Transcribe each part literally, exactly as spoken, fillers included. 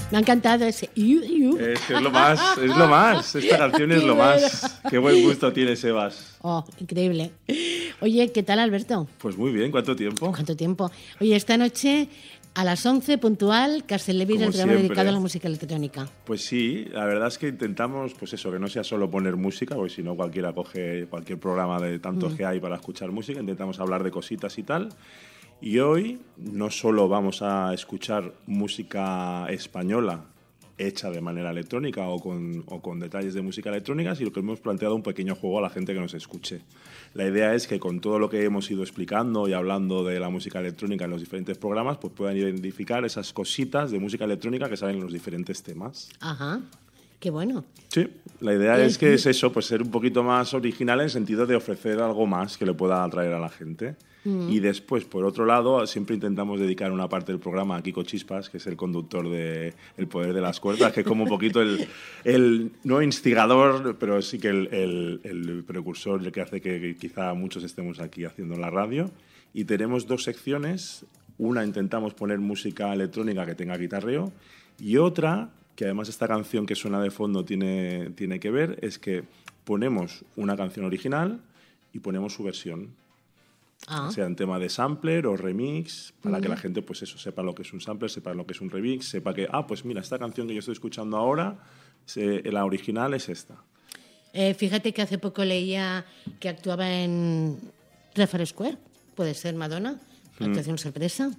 Me ha encantado ese. Iu, iu. Es que es lo más, es lo más. Esta canción es lo más. Qué buen gusto tiene Sebas. Oh, increíble. Oye, ¿qué tal, Alberto? Pues muy bien, ¿cuánto tiempo? ¿Cuánto tiempo? Oye, esta noche a las once, puntual, Castelevir, el programa siempre. dedicado a la música electrónica. Pues sí, la verdad es que intentamos, pues eso, que no sea solo poner música, porque si no cualquiera coge cualquier programa de tantos mm. que hay para escuchar música. Intentamos hablar de cositas y tal. Y hoy no solo vamos a escuchar música española hecha de manera electrónica o con, o con detalles de música electrónica, sino que hemos planteado un pequeño juego a la gente que nos escuche. La idea es que con todo lo que hemos ido explicando y hablando de la música electrónica en los diferentes programas, pues puedan identificar esas cositas de música electrónica que salen en los diferentes temas. Ajá. Qué bueno. Sí, la idea es que es eso, pues ser un poquito más original en el sentido de ofrecer algo más que le pueda atraer a la gente. Mm. Y después, por otro lado, siempre intentamos dedicar una parte del programa a Kiko Chispas, que es el conductor de El Poder de las Cuerdas, que es como un poquito el, el no instigador, pero sí que el, el, el precursor, el que hace que quizá muchos estemos aquí haciendo la radio. Y tenemos dos secciones. Una, intentamos poner música electrónica que tenga guitarreo, y otra, que además esta canción que suena de fondo tiene, tiene que ver, es que ponemos una canción original y ponemos su versión. Ah. Sea en tema de sampler o remix, para uh-huh. que la gente pues eso sepa lo que es un sampler, sepa lo que es un remix, sepa que, ah, pues mira, esta canción que yo estoy escuchando ahora, se, la original es esta. Eh, fíjate que hace poco leía que actuaba en Trafalgar Square, puede ser Madonna, mm. actuación sorpresa,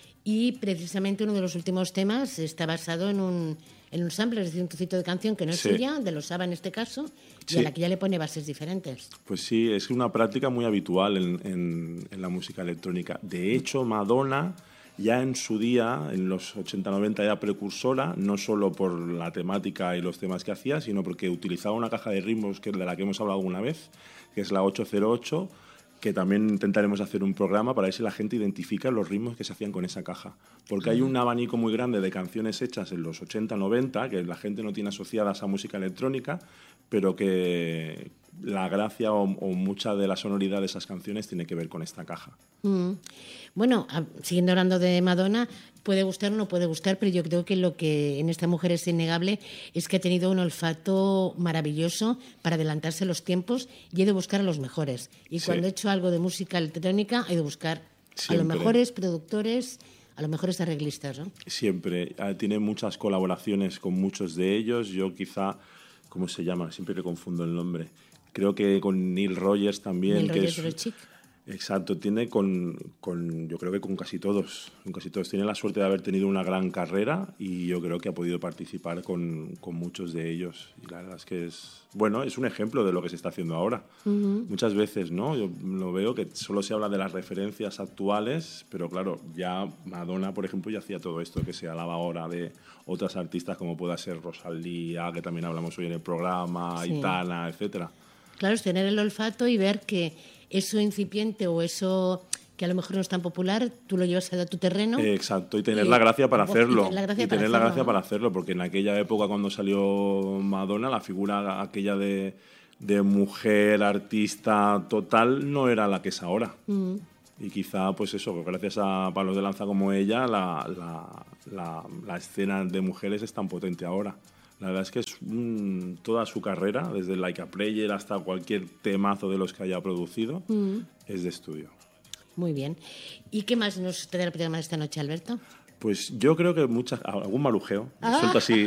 y precisamente uno de los últimos temas está basado en un, en un sampler, es decir, un trocito de canción que no es sí. suya, de los ABBA en este caso, y sí. a la que ya le pone bases diferentes. Pues sí, es una práctica muy habitual en, en, en la música electrónica. De hecho, Madonna ya en su día, en los ochenta noventa, era precursora, no solo por la temática y los temas que hacía, sino porque utilizaba una caja de ritmos que, de la que hemos hablado alguna vez, que es la ocho cero ocho, que también intentaremos hacer un programa para ver si la gente identifica los ritmos que se hacían con esa caja. Porque hay un abanico muy grande de canciones hechas en los ochenta noventa que la gente no tiene asociadas a música electrónica, pero que la gracia o, o mucha de la sonoridad de esas canciones tiene que ver con esta caja. Mm. Bueno, siguiendo hablando de Madonna, puede gustar o no puede gustar, pero yo creo que lo que en esta mujer es innegable es que ha tenido un olfato maravilloso para adelantarse los tiempos y ha ido a buscar a los mejores. Y sí. cuando he hecho algo de música electrónica, ha ido a buscar Siempre. a los mejores productores, a los mejores arreglistas, ¿no? Siempre. Tiene muchas colaboraciones con muchos de ellos. Yo quizá, ¿cómo se llama? Siempre le confundo el nombre. Creo que con Neil Rogers también. Neil que Rogers es, Chic. Exacto, tiene con, con, yo creo que con casi todos, con casi todos. Tiene la suerte de haber tenido una gran carrera y yo creo que ha podido participar con, con muchos de ellos. Y la verdad es que es, bueno, es un ejemplo de lo que se está haciendo ahora. Uh-huh. Muchas veces, ¿no? Yo lo veo que solo se habla de las referencias actuales, pero claro, ya Madonna, por ejemplo, ya hacía todo esto que se hablaba ahora de otras artistas como pueda ser Rosalía, que también hablamos hoy en el programa, sí. Aitana, etcétera. Claro, es tener el olfato y ver que eso incipiente o eso que a lo mejor no es tan popular, tú lo llevas a tu terreno. Eh, exacto, y tener y, la gracia para hacerlo. Y, la gracia y para tener hacerlo, la gracia ¿no? para hacerlo, porque en aquella época cuando salió Madonna, la figura aquella de, de mujer artista total no era la que es ahora. Mm. Y quizá, pues eso, gracias a palos de lanza como ella, la, la, la, la escena de mujeres es tan potente ahora. La verdad es que es un, toda su carrera, desde Like a Prayer hasta cualquier temazo de los que haya producido, mm. es de estudio. Muy bien. ¿Y qué más nos trae el programa esta noche, Alberto? Pues yo creo que muchas, algún marujeo. Ah. Suelto así.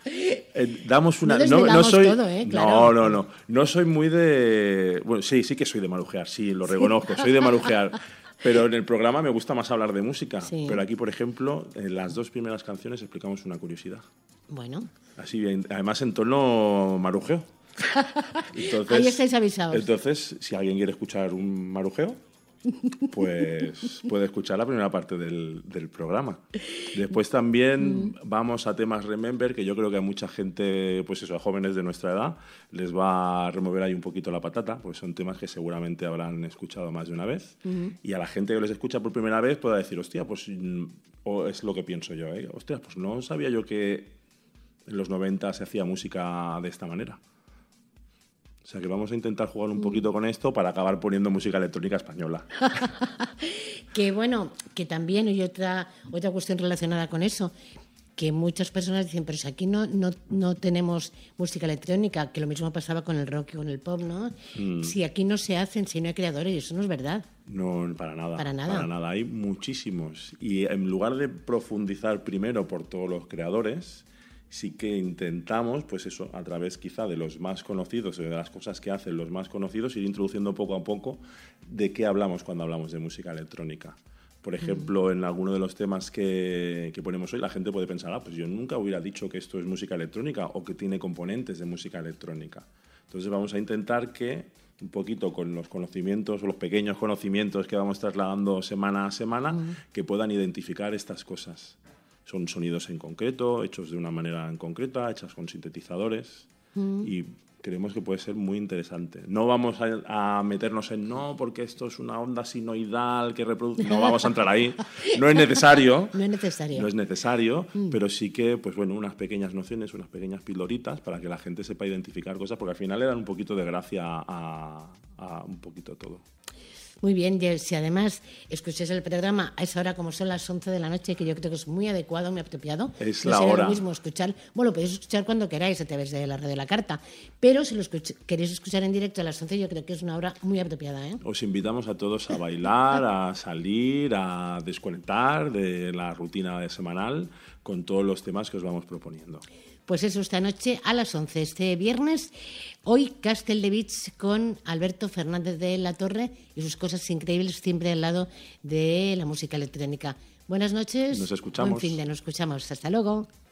Eh, damos una. No, no, no soy. Todo, ¿eh? Claro. No, no, no. No soy muy de. Bueno, sí, sí que soy de marujear, sí, lo reconozco. Soy de marujear. Pero en el programa me gusta más hablar de música. Sí. Pero aquí, por ejemplo, en las dos primeras canciones explicamos una curiosidad. Bueno. Así bien, además en tono marujeo. Entonces, ahí estáis avisados. Entonces, si alguien quiere escuchar un marujeo, pues puede escuchar la primera parte del, del programa. Después también mm. vamos a temas Remember, que yo creo que a mucha gente, pues eso, a jóvenes de nuestra edad, les va a remover ahí un poquito la patata, pues son temas que seguramente habrán escuchado más de una vez. Mm. Y a la gente que les escucha por primera vez pueda decir, hostia, pues o es lo que pienso yo, ¿eh? Hostia, pues no sabía yo que en los noventa se hacía música de esta manera. O sea que vamos a intentar jugar un poquito con esto para acabar poniendo música electrónica española. Que bueno, que también hay otra, otra cuestión relacionada con eso. que muchas personas dicen, pero si aquí no, no, no tenemos música electrónica, que lo mismo pasaba con el rock y con el pop, ¿no? Mm. Si aquí no se hacen, si no hay creadores, y eso no es verdad. No, para nada. Para nada. Para nada. Hay muchísimos. Y en lugar de profundizar primero por todos los creadores, sí que intentamos, pues eso, a través quizá de los más conocidos, de las cosas que hacen los más conocidos, ir introduciendo poco a poco de qué hablamos cuando hablamos de música electrónica. Por ejemplo, en alguno de los temas que, que ponemos hoy, la gente puede pensar, ah, pues yo nunca hubiera dicho que esto es música electrónica o que tiene componentes de música electrónica. Entonces vamos a intentar que, un poquito con los conocimientos o los pequeños conocimientos que vamos trasladando semana a semana, uh-huh. que puedan identificar estas cosas. Son sonidos en concreto, hechos de una manera en concreta, hechas con sintetizadores, uh-huh. y creemos que puede ser muy interesante. No vamos a, a meternos en no, porque esto es una onda sinoidal que reproduce... No vamos a entrar ahí. No es necesario. No es necesario. No es necesario, mm. pero sí que, pues bueno, unas pequeñas nociones, unas pequeñas pildoritas para que la gente sepa identificar cosas, porque al final le dan un poquito de gracia a, a un poquito todo. Muy bien, y si además escucháis el programa a esa hora como son las once de la noche, que yo creo que es muy adecuado, muy apropiado. Es no la será hora. Lo mismo escuchar, bueno, podéis escuchar cuando queráis a través de la radio de la carta, pero si lo escuch- queréis escuchar en directo a las once, yo creo que es una hora muy apropiada, ¿eh? Os invitamos a todos a bailar, a salir, a desconectar de la rutina de semanal con todos los temas que os vamos proponiendo. Pues eso, esta noche a las once, este viernes, hoy Castel de Beach con Alberto Fernández de la Torre y sus cosas increíbles siempre al lado de la música electrónica. Buenas noches. Nos escuchamos. Buen fin de, nos escuchamos. Hasta luego.